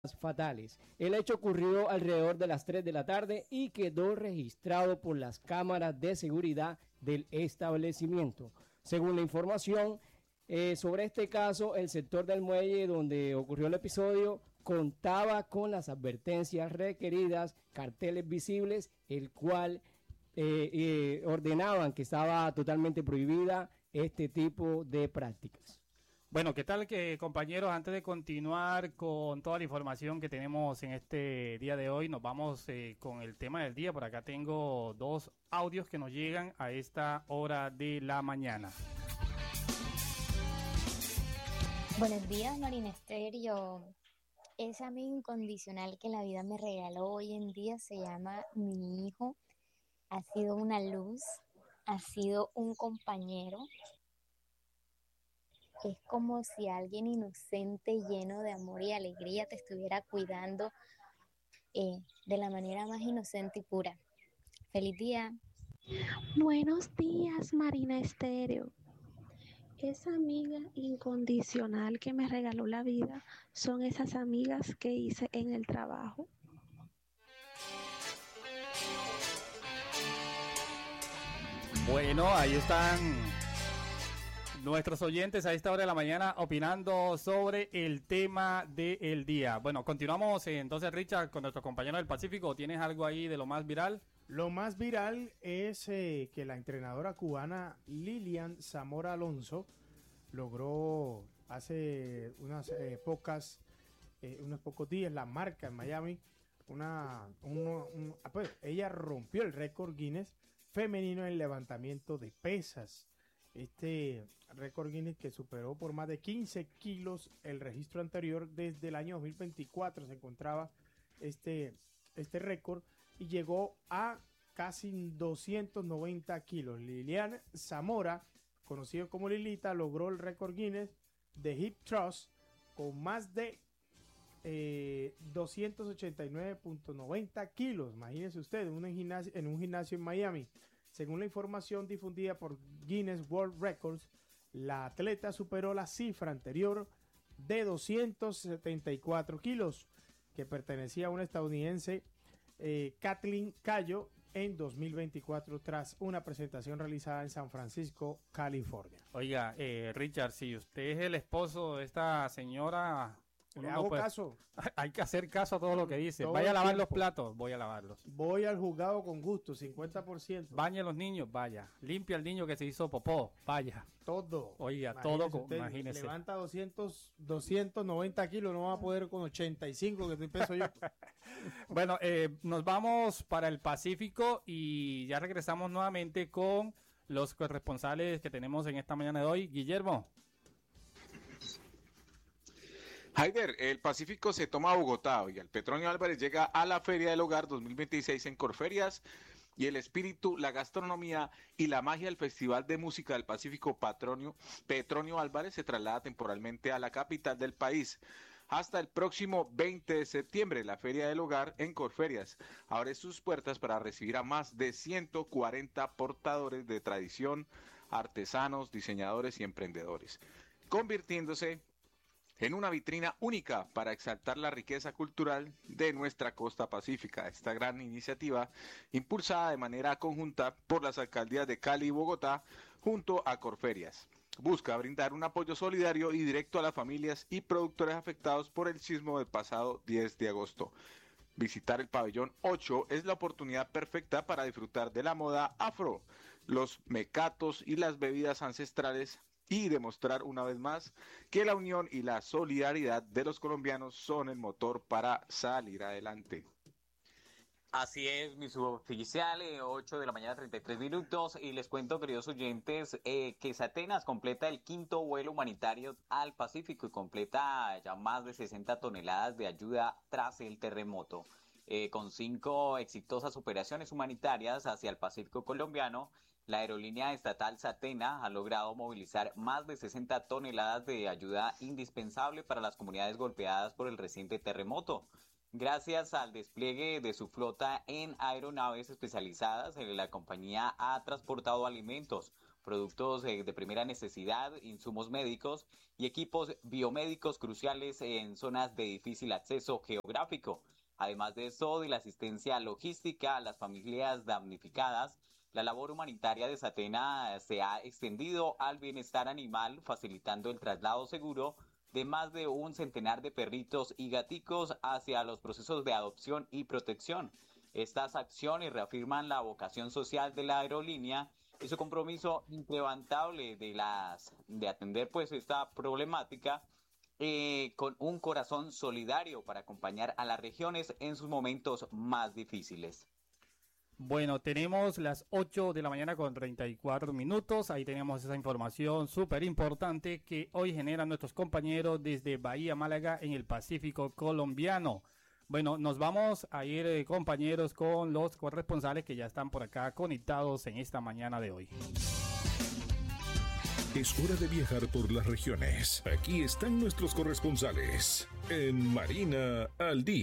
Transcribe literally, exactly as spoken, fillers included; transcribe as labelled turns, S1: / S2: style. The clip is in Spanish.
S1: fatales. El hecho ocurrió alrededor de las tres de la tarde y quedó registrado por las cámaras de seguridad del establecimiento. Según la información eh, sobre este caso, el sector del muelle donde ocurrió el episodio contaba con las advertencias requeridas, carteles visibles, el cual eh, eh, ordenaban que estaba totalmente prohibida este tipo de prácticas.
S2: Bueno, ¿qué tal, que compañeros? Antes de continuar con toda la información que tenemos en este día de hoy, nos vamos eh, con el tema del día. Por acá tengo dos audios que nos llegan a esta hora de la mañana.
S3: Buenos días, Marina Estéreo. Ese amigo incondicional que la vida me regaló hoy en día se llama mi hijo. Ha sido una luz, ha sido un compañero. Es como si alguien inocente, lleno de amor y alegría, te estuviera cuidando eh, de la manera más inocente y pura. ¡Feliz día!
S4: Buenos días, Marina Estéreo. Esa amiga incondicional que me regaló la vida son esas amigas que hice en el trabajo.
S2: Bueno, ahí están nuestros oyentes a esta hora de la mañana opinando sobre el tema del día. Bueno, continuamos eh, entonces, Richard, con nuestro compañero del Pacífico. ¿Tienes algo ahí de lo más viral?
S5: Lo más viral es eh, que la entrenadora cubana Lilian Zamora Alonso logró hace unas eh, pocas, eh, unos pocos días la marca en Miami. Una, un, un, pues, ella rompió el récord Guinness femenino en levantamiento de pesas. Este récord Guinness que superó por más de quince kilos el registro anterior. Desde el año dos mil veinticuatro se encontraba este, este récord y llegó a casi doscientos noventa kilos. Lilian Zamora, conocido como Lilita, logró el récord Guinness de hip thrust con más de eh, doscientos ochenta y nueve punto noventa kilos. Imagínense ustedes, en un gimnasio, en un gimnasio en Miami. Según la información difundida por Guinness World Records, la atleta superó la cifra anterior de doscientos setenta y cuatro kilos, que pertenecía a una estadounidense, eh, Kathleen Cayo, en dos mil veinticuatro, tras una presentación realizada en San Francisco, California.
S2: Oiga, eh, Richard, si usted es el esposo de esta señora,
S5: le hago puede... caso.
S2: Hay que hacer caso a todo lo que dice. Todo vaya a lavar los platos, voy a lavarlos.
S5: Voy al juzgado con gusto, cincuenta por ciento.
S2: Bañe a los niños, vaya. Limpia al niño que se hizo popó, vaya.
S5: Todo.
S2: Oiga,
S5: imagínese
S2: todo,
S5: usted,
S2: imagínese.
S5: Levanta doscientos, doscientos noventa kilos, no va a poder con ochenta y cinco que te peso yo.
S2: Bueno, eh, nos vamos para el Pacífico y ya regresamos nuevamente con los corresponsales que tenemos en esta mañana de hoy. Guillermo.
S6: Haider, el Pacífico se toma a Bogotá y el Petronio Álvarez llega a la Feria del Hogar dos mil veintiséis en Corferias, y el espíritu, la gastronomía y la magia del Festival de Música del Pacífico Patronio, Petronio Álvarez se traslada temporalmente a la capital del país. Hasta el próximo veinte de septiembre, la Feria del Hogar en Corferias abre sus puertas para recibir a más de ciento cuarenta portadores de tradición, artesanos, diseñadores y emprendedores, convirtiéndose en una vitrina única para exaltar la riqueza cultural de nuestra costa pacífica. Esta gran iniciativa, impulsada de manera conjunta por las alcaldías de Cali y Bogotá, junto a Corferias, busca brindar un apoyo solidario y directo a las familias y productores afectados por el sismo del pasado diez de agosto. Visitar el pabellón ocho es la oportunidad perfecta para disfrutar de la moda afro, los mecatos y las bebidas ancestrales, y demostrar una vez más que la unión y la solidaridad de los colombianos son el motor para salir adelante.
S7: Así es, mi suboficial, eh, ocho de la mañana, treinta y tres minutos, y les cuento, queridos oyentes, eh, que Satenas completa el quinto vuelo humanitario al Pacífico y completa ya más de sesenta toneladas de ayuda tras el terremoto. Eh, con cinco exitosas operaciones humanitarias hacia el Pacífico colombiano, la aerolínea estatal Satena ha logrado movilizar más de sesenta toneladas de ayuda indispensable para las comunidades golpeadas por el reciente terremoto. Gracias al despliegue de su flota en aeronaves especializadas, la compañía ha transportado alimentos, productos eh, de primera necesidad, insumos médicos y equipos biomédicos cruciales en zonas de difícil acceso geográfico. Además de esto, de la asistencia logística a las familias damnificadas, la labor humanitaria de Satena se ha extendido al bienestar animal, facilitando el traslado seguro de más de un centenar de perritos y gaticos hacia los procesos de adopción y protección. Estas acciones reafirman la vocación social de la aerolínea y su compromiso inquebrantable de las de atender pues esta problemática eh, con un corazón solidario para acompañar a las regiones en sus momentos más difíciles.
S2: Bueno, tenemos las ocho de la mañana con treinta y cuatro minutos. Ahí tenemos esa información súper importante que hoy generan nuestros compañeros desde Bahía Málaga en el Pacífico colombiano. Bueno, nos vamos a ir, eh, compañeros, con los corresponsales que ya están por acá conectados en esta mañana de hoy.
S8: Es hora de viajar por las regiones. Aquí están nuestros corresponsales en Marina al Día.